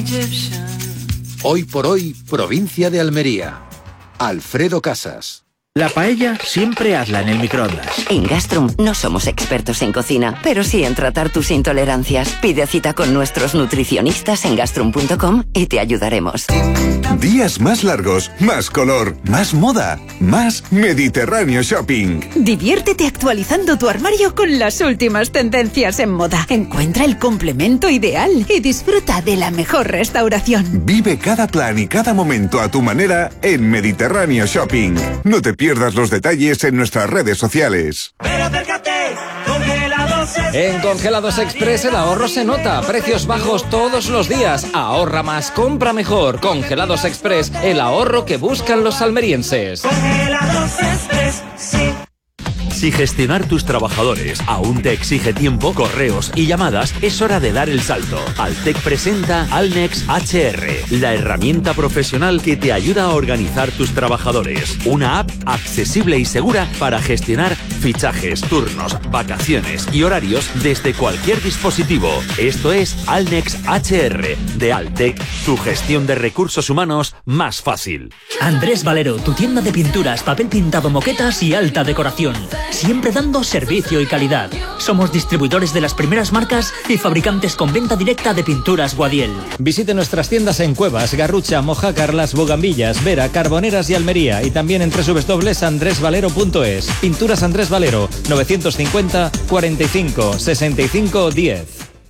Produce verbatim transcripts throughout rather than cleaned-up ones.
Hoy por hoy, provincia de Almería. Alfredo Casas. La paella siempre hazla en el microondas. En Gastrum no somos expertos en cocina, pero sí en tratar tus intolerancias. Pide cita con nuestros nutricionistas en gastrum punto com y te ayudaremos. Días más largos, más color, más moda, más Mediterráneo Shopping. Diviértete actualizando tu armario con las últimas tendencias en moda. Encuentra el complemento ideal y disfruta de la mejor restauración. Vive cada plan y cada momento a tu manera en Mediterráneo Shopping. No te pierdas los detalles en nuestras redes sociales. Pero acércate, Congelados Express. En Congelados Express el ahorro se nota. Precios bajos todos los días. Ahorra más, compra mejor. Congelados Express, el ahorro que buscan los almerienses. Congelados Express, sí. Si gestionar tus trabajadores aún te exige tiempo, correos y llamadas, es hora de dar el salto. Altec presenta Alnex H R, la herramienta profesional que te ayuda a organizar tus trabajadores. Una app accesible y segura para gestionar fichajes, turnos, vacaciones y horarios desde cualquier dispositivo. Esto es Alnex H R de Altec, tu gestión de recursos humanos más fácil. Andrés Valero, tu tienda de pinturas, papel pintado, moquetas y alta decoración. Siempre dando servicio y calidad. Somos distribuidores de las primeras marcas y fabricantes con venta directa de pinturas Guadiel. Visite nuestras tiendas en Cuevas, Garrucha, Mojácar, Las Bogambillas, Vera, Carboneras y Almería, y también en doble u doble u doble u punto andrés valero punto es. Pinturas Andrés Valero, novecientos cincuenta, cuarenta y cinco, sesenta y cinco, diez.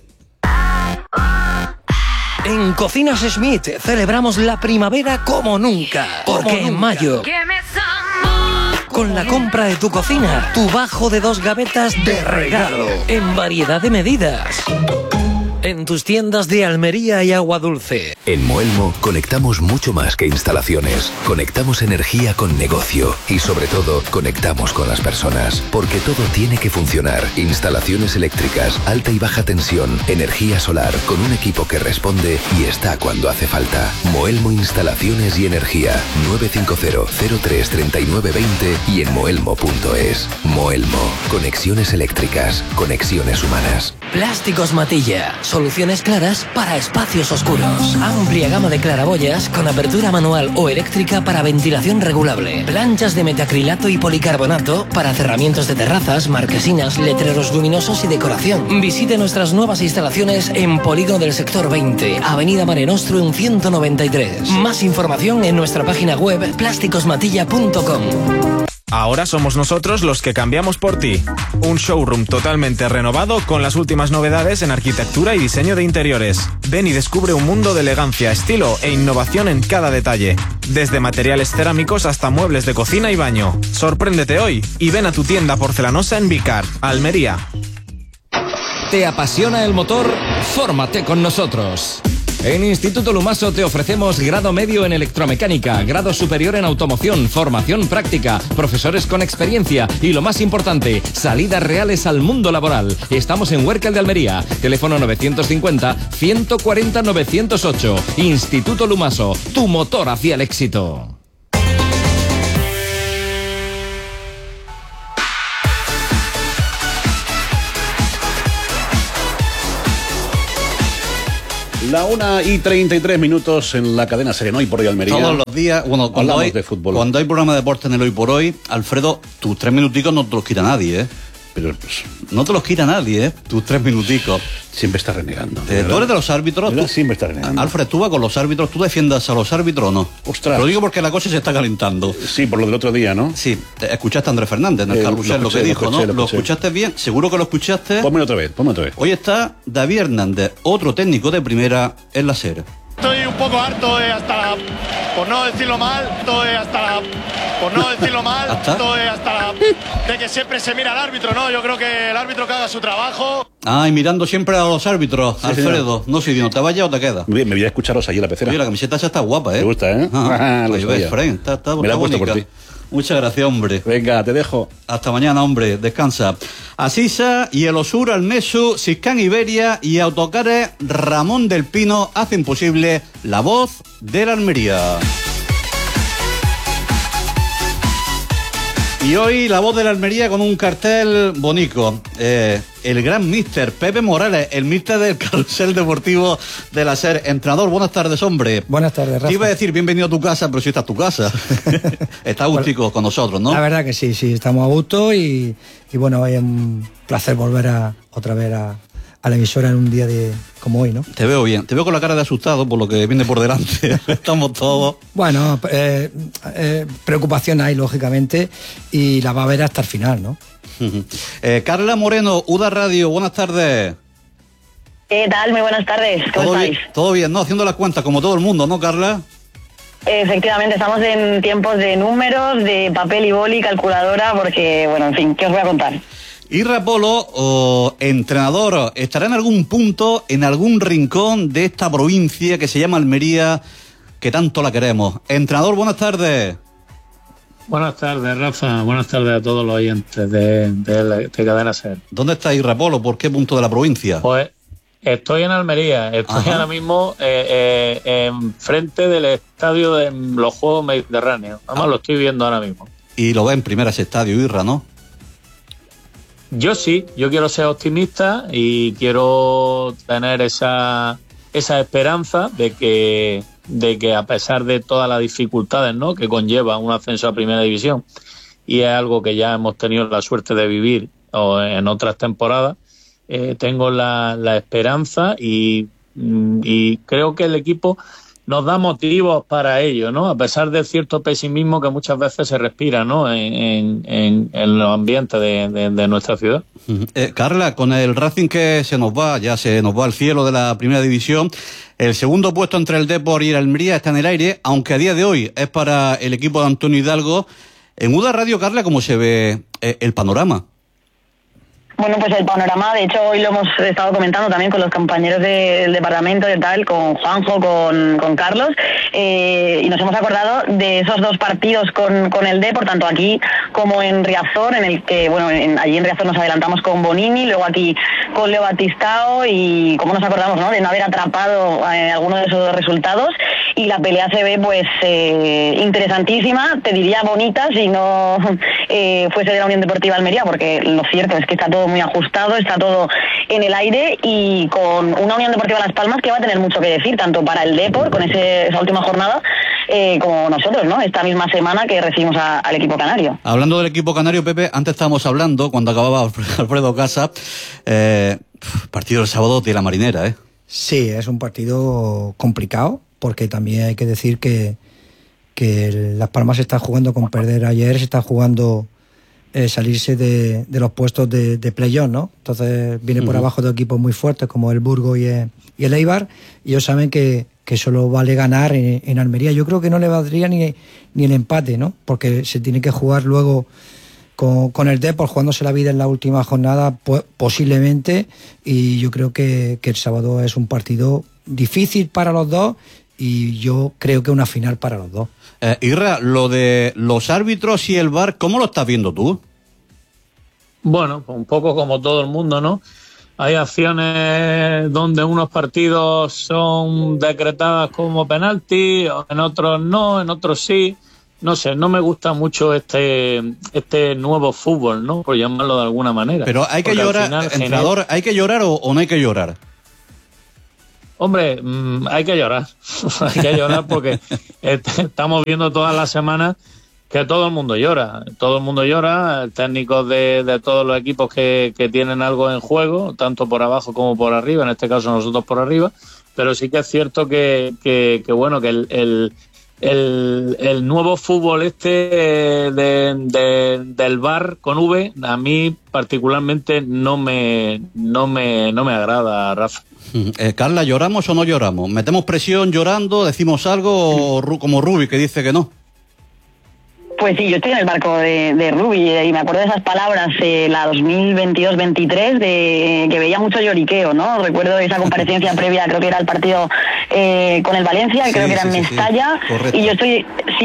En Cocinas Schmidt celebramos la primavera como nunca. Porque en mayo, con la compra de tu cocina, tu bajo de dos gavetas de regalo, en variedad de medidas. En tus tiendas de Almería y Agua Dulce. En Moelmo conectamos mucho más que instalaciones. Conectamos energía con negocio y sobre todo conectamos con las personas. Porque todo tiene que funcionar. Instalaciones eléctricas, alta y baja tensión, energía solar, con un equipo que responde y está cuando hace falta. Moelmo Instalaciones y Energía. nueve cinco cero, cero tres, tres nueve dos cero y en moelmo punto es. Moelmo. Conexiones eléctricas. Conexiones humanas. Plásticos Matilla. Soluciones claras para espacios oscuros. Amplia gama de claraboyas con apertura manual o eléctrica para ventilación regulable. Planchas de metacrilato y policarbonato para cerramientos de terrazas, marquesinas, letreros luminosos y decoración. Visite nuestras nuevas instalaciones en Polígono del Sector veinte, Avenida Mare Nostrum ciento noventa y tres. Más información en nuestra página web plásticos matilla punto com. Ahora somos nosotros los que cambiamos por ti. Un showroom totalmente renovado con las últimas novedades en arquitectura y diseño de interiores. Ven y descubre un mundo de elegancia, estilo e innovación en cada detalle. Desde materiales cerámicos hasta muebles de cocina y baño. Sorpréndete hoy y ven a tu tienda porcelanosa en Vicar, Almería. ¿Te apasiona el motor? Fórmate con nosotros. En Instituto Lumaso te ofrecemos grado medio en electromecánica, grado superior en automoción, formación práctica, profesores con experiencia y, lo más importante, salidas reales al mundo laboral. Estamos en Huércal de Almería. Teléfono novecientos cincuenta, ciento cuarenta, novecientos ocho. Instituto Lumaso, tu motor hacia el éxito. La una y treinta y tres minutos en la cadena SER en Hoy por Hoy Almería. Todos los días, bueno, cuando hablamos hay, de fútbol. Cuando hay programa de deporte en el Hoy por Hoy, Alfredo, tus tres minuticos no te los quita nadie, ¿eh? Pero pues, no te los quita nadie, ¿eh? Tus tres minuticos. Siempre estás renegando. Eh, ¿Tú eres de los árbitros? Tú, siempre estás renegando. Alfred, ¿tú vas con los árbitros? ¿Tú defiendas a los árbitros o no? Ostras. Lo digo porque la cosa se está calentando. Sí, por lo del otro día, ¿no? Sí. ¿Escuchaste a Andrés Fernández en el Eh, carrusel lo lo, que escuché, dijo, lo escuché, no? lo ¿Lo escuché. escuchaste bien? ¿Seguro que lo escuchaste? Pónmelo otra vez, pónmelo otra vez. Hoy está David Hernández, otro técnico de primera en la SER. Estoy un poco harto, eh, hasta, por no decirlo mal, estoy hasta, por no decirlo mal, ¿Hasta? estoy hasta de que siempre se mira al árbitro, ¿no? Yo creo que el árbitro que haga su trabajo. Ah, y mirando siempre a los árbitros, Sí, Alfredo. señor. No sé, ¿no te vayas o te quedas? Bien, me voy a escucharos allí en la pecera. Oye, la camiseta esa está guapa, ¿eh? Me gusta, ¿eh? Ah, Lo pues sabía. ves, Fren, está, está, Me la está he puesto bonita. por ti. Muchas gracias, hombre. Venga, te dejo. Hasta mañana, hombre. Descansa. Asisa y el Osur Almesu, Siscán Iberia y Autocares Ramón del Pino hacen posible la voz de la Almería. Y hoy la voz de la Almería con un cartel bonito. Eh, el gran míster Pepe Morales, el míster del carrusel deportivo de la SER. Entrenador, buenas tardes, hombre. Buenas tardes, Rafa. Te iba a decir bienvenido a tu casa, pero si esta es tu casa. Está gustico con nosotros, ¿no? La verdad que sí, sí, estamos a gusto y, y bueno, es un placer volver a otra vez a, a la emisora en un día de como hoy, ¿no? Te veo bien, te veo con la cara de asustado por lo que viene por delante. Estamos todos. Bueno, eh, eh, preocupación hay, lógicamente, y la va a haber hasta el final, ¿no? eh, Carla Moreno, U D A Radio, buenas tardes. ¿Qué tal? Muy buenas tardes, ¿cómo ¿Todo estáis? Bien, todo bien, ¿no? Haciendo las cuentas como todo el mundo, ¿no, Carla? Efectivamente, estamos en tiempos de números, de papel y boli, calculadora, porque, bueno, en fin, ¿qué os voy a contar? Irra Polo, oh, entrenador, estará en algún punto, en algún rincón de esta provincia que se llama Almería, que tanto la queremos. Entrenador, buenas tardes. Buenas tardes, Rafa. Buenas tardes a todos los oyentes de, de, de Cadena SER. ¿Dónde está Irra Polo? ¿Por qué punto de la provincia? Pues estoy en Almería. Estoy Ajá. ahora mismo eh, eh, en frente del estadio de los Juegos Mediterráneos. Además, ah. lo estoy viendo ahora mismo. Y lo ve en primera ese estadio, Irra, ¿no? Yo sí, yo quiero ser optimista y quiero tener esa, esa esperanza de que, de que a pesar de todas las dificultades, ¿no?, que conlleva un ascenso a Primera División, y es algo que ya hemos tenido la suerte de vivir o en otras temporadas, eh, tengo la, la esperanza y, y creo que el equipo nos da motivos para ello, ¿no? A pesar del cierto pesimismo que muchas veces se respira, ¿no?, en, en, en los ambientes de, de, de nuestra ciudad. Eh, Carla, con el Racing que se nos va, ya se nos va al cielo de la Primera División, el segundo puesto entre el Depor y el Almería está en el aire, aunque a día de hoy es para el equipo de Antonio Hidalgo. En U D A Radio, Carla, ¿cómo se ve eh, el panorama? Bueno, pues el panorama, de hecho, hoy lo hemos estado comentando también con los compañeros de, del departamento y tal, con Juanjo, con, con Carlos, eh, y nos hemos acordado de esos dos partidos con, con el Depor, tanto aquí como en Riazor, en el que, bueno, en, allí en Riazor nos adelantamos con Bonini, luego aquí con Leo Batistao, y cómo nos acordamos, ¿no?, de no haber atrapado eh, alguno de esos dos resultados, y la pelea se ve, pues, eh, interesantísima, te diría bonita, si no eh, fuese de la Unión Deportiva Almería, porque lo cierto es que está todo muy ajustado, está todo en el aire, y con una Unión Deportiva Las Palmas que va a tener mucho que decir, tanto para el Depor, con ese, esa última jornada, eh, como nosotros, ¿no?, esta misma semana que recibimos a, al equipo canario. Hablando del equipo canario, Pepe, antes estábamos hablando, cuando acababa Alfredo Casa, eh, partido del sábado de la Marinera, ¿eh? Sí, es un partido complicado, porque también hay que decir que, que Las Palmas se está jugando con perder ayer, se está jugando eh, salirse de, de los puestos de, de playoff, ¿no? Entonces viene por uh-huh. abajo de equipos muy fuertes como el Burgos y el, y el Eibar, y ellos saben que, que solo vale ganar en, en Almería. Yo creo que no le valdría ni, ni el empate, ¿no? Porque se tiene que jugar luego con, con el Depor, jugándose la vida en la última jornada, pues, posiblemente, y yo creo que, que el sábado es un partido difícil para los dos, y yo creo que una final para los dos. Eh, Irra, lo de los árbitros y el V A R, ¿cómo lo estás viendo tú? Bueno, un poco como todo el mundo, ¿no? Hay acciones donde unos partidos son decretadas como penalti, en otros no, en otros sí. No sé, no me gusta mucho este este nuevo fútbol, ¿no?, por llamarlo de alguna manera. Pero hay que llorar, final, entrenador, ¿hay que llorar o, o no hay que llorar? Hombre, mmm, hay que llorar, hay que llorar porque estamos viendo todas las semanas que todo el mundo llora, todo el mundo llora, técnicos de, de todos los equipos que, que tienen algo en juego, tanto por abajo como por arriba, en este caso nosotros por arriba, pero sí que es cierto que, que, que bueno, que el, el, el, el nuevo fútbol este de, de, del V A R con V, a mí particularmente no me, no me, no me agrada, Rafa. Eh, Carla, ¿lloramos o no lloramos? ¿Metemos presión llorando, decimos algo o como Rubi que dice que no? Pues sí, yo estoy en el barco de, de Rubi y me acuerdo de esas palabras, eh, la dos mil veintidós veintitrés, de que veía mucho lloriqueo, ¿no? Recuerdo esa comparecencia previa, creo que era el partido eh, con el Valencia, sí, creo que era en sí, Mestalla, sí, y yo estoy, sí,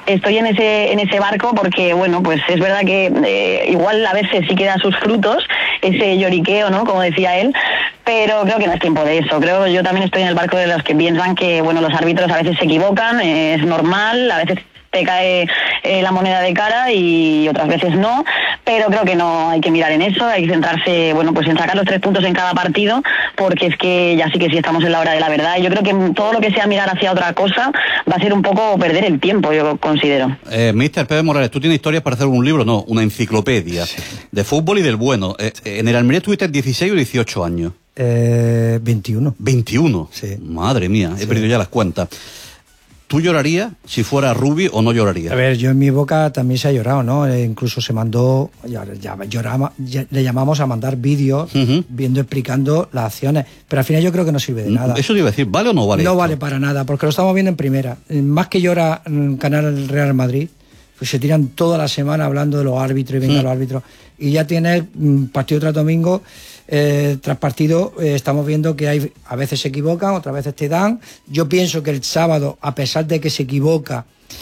estoy en ese en ese barco porque, bueno, pues es verdad que eh, igual a veces sí que da sus frutos, ese lloriqueo, ¿no? Como decía él, pero creo que no es tiempo de eso. Creo yo también estoy en el barco de los que piensan que, bueno, los árbitros a veces se equivocan, eh, es normal, a veces te cae eh, la moneda de cara y otras veces no, pero creo que no hay que mirar en eso, hay que centrarse, bueno, pues en sacar los tres puntos en cada partido, porque es que ya sí que sí estamos en la hora de la verdad. Y yo creo que todo lo que sea mirar hacia otra cosa va a ser un poco perder el tiempo, yo considero. Eh, mister Pepe Morales, tú tienes historias para hacer un libro, no, una enciclopedia sí. de fútbol y del bueno. Eh, en el Almería tuviste dieciséis o dieciocho años. Eh, veintiuno. ¿veintiuno? Sí. Madre mía, he sí. perdido ya las cuentas. ¿Tú llorarías si fuera Rubi o no llorarías? A ver, yo en mi boca también se ha llorado, ¿no? Eh, incluso se mandó, ya, ya, llorama, ya, le llamamos a mandar vídeos uh-huh. viendo, explicando las acciones, pero al final yo creo que no sirve de nada. Eso te iba a decir, ¿vale o no vale? No esto? Vale para nada, porque lo estamos viendo en primera. Más que llora en Canal Real Madrid, pues se tiran toda la semana hablando de los árbitros y venga uh-huh. los árbitros, y ya tienes partido tras domingo, Eh, tras partido eh, estamos viendo que hay a veces se equivocan, otras veces te dan. Yo pienso que el sábado, a pesar de que se equivoca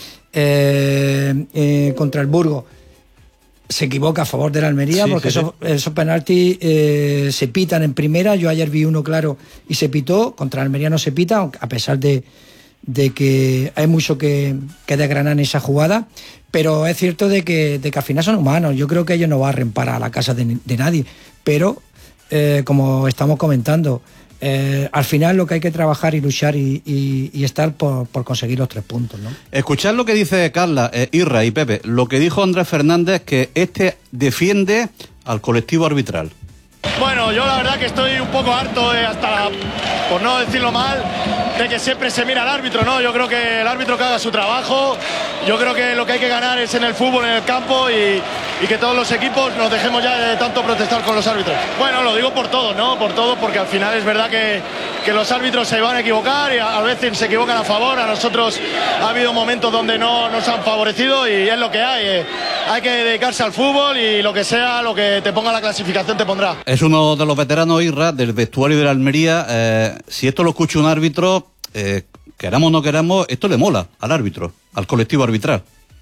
eh, eh, contra el Burgos, se equivoca a favor de la Almería, sí, porque sí, esos, sí. esos penaltis eh, se pitan en primera. Yo ayer vi uno claro y se pitó, contra la Almería no se pita, a pesar de, de que hay mucho que, que desgranar en esa jugada, pero es cierto de que, de que al final son humanos. Yo creo que ellos no barren para la casa de, de nadie, pero Eh, como estamos comentando, eh, al final lo que hay que trabajar y luchar y, y, y estar por, por conseguir los tres puntos, ¿no? Escuchad lo que dice Carla, eh, Irra y Pepe, lo que dijo Andrés Fernández, que este defiende al colectivo arbitral. Bueno, yo la verdad que estoy un poco harto, eh, hasta, por no decirlo mal, de que siempre se mira al árbitro, ¿no? Yo creo que el árbitro que haga su trabajo, yo creo que lo que hay que ganar es en el fútbol, en el campo, y, y que todos los equipos nos dejemos ya de tanto protestar con los árbitros. Bueno, lo digo por todo, ¿no? Por todo, porque al final es verdad que, que los árbitros se van a equivocar y a, a veces se equivocan a favor. A nosotros ha habido momentos donde no nos han favorecido y es lo que hay. Eh. Hay que dedicarse al fútbol y lo que sea, lo que te ponga la clasificación te pondrá. Es uno de los veteranos, Irra, del vestuario de la Almería. Eh, si esto lo escucha un árbitro, eh, queramos o no queramos, esto le mola al árbitro, al colectivo arbitral.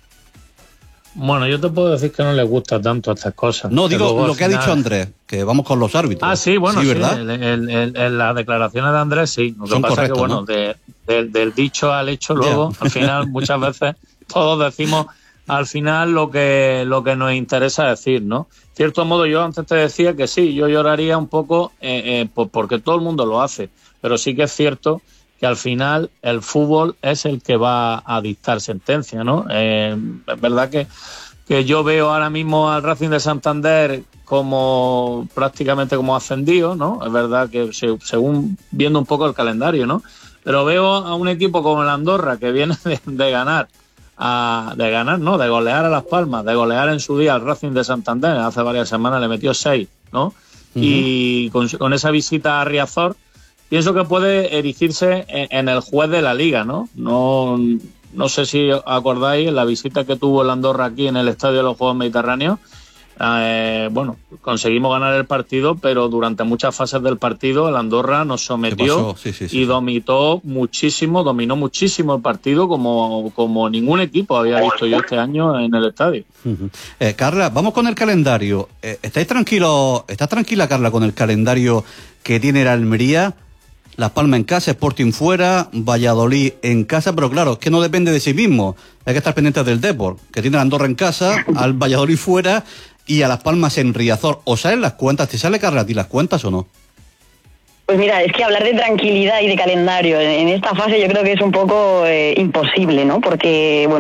Bueno, yo te puedo decir que no le gusta tanto estas cosas. No, digo luego, lo que final... ha dicho Andrés, que vamos con los árbitros. Ah, sí, bueno, sí, sí, ¿verdad? el, el, el, el, las declaraciones de Andrés, sí. Lo que Son pasa es que, bueno, ¿no? de, de, del dicho al hecho, luego, yeah. al final, muchas veces, todos decimos, al final, lo que, lo que nos interesa decir, ¿no? Cierto modo, yo antes te decía que sí, yo lloraría un poco eh, eh, pues porque todo el mundo lo hace, pero sí que es cierto que al final el fútbol es el que va a dictar sentencia, ¿no? Eh, es verdad que que yo veo ahora mismo al Racing de Santander como prácticamente como ascendido, ¿no? Es verdad que se, según viendo un poco el calendario, ¿no? Pero veo a un equipo como el Andorra que viene de, de ganar, a, de ganar, ¿no? De golear a Las Palmas, de golear en su día al Racing de Santander, hace varias semanas le metió seis, ¿no? Uh-huh. Y con, con esa visita a Riazor, pienso que puede erigirse en, en el juez de la Liga, ¿no? No... No sé si acordáis la visita que tuvo el Andorra aquí en el Estadio de los Juegos Mediterráneos. Eh, bueno, conseguimos ganar el partido, pero durante muchas fases del partido el Andorra nos sometió sí, sí, sí, y dominó muchísimo, dominó muchísimo el partido como, como ningún equipo había visto yo este año en el estadio. Uh-huh. Eh, Carla, vamos con el calendario. Eh, ¿Estáis tranquilos, estás tranquila, Carla, con el calendario que tiene la Almería? Las Palmas en casa, Sporting fuera, Valladolid en casa, pero claro, es que no depende de sí mismo. Hay que estar pendientes del Depor, que tiene a Andorra en casa, al Valladolid fuera y a Las Palmas en Riazor. ¿Os salen las cuentas? ¿Te sale, Carla, a ti las cuentas o no? Pues mira, es que hablar de tranquilidad y de calendario en esta fase yo creo que es un poco eh, imposible, ¿no? Porque, bueno,